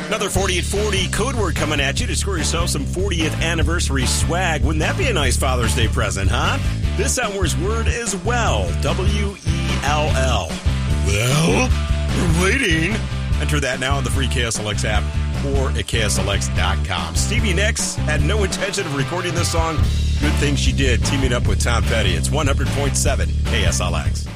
Another 4840 code word coming at you to score yourself some 40th anniversary swag. Wouldn't that be a nice Father's Day present, huh? This hour's word is well. W-E-L-L. Well, we're waiting. Enter that now on the free KSLX app or at KSLX.com. Stevie Nicks had no intention of recording this song. Good thing she did, teaming up with Tom Petty. It's 100.7 KSLX.